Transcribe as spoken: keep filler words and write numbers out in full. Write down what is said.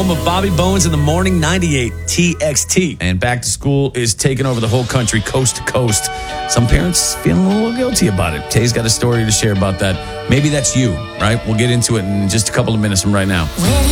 home of Bobby Bones in the Morning, ninety-eight T X T. And back to school is taking over the whole country, coast to coast. Some parents feeling a little guilty about it. Tay's got a story to share about that. Maybe that's you, right? We'll get into it in just a couple of minutes from right now.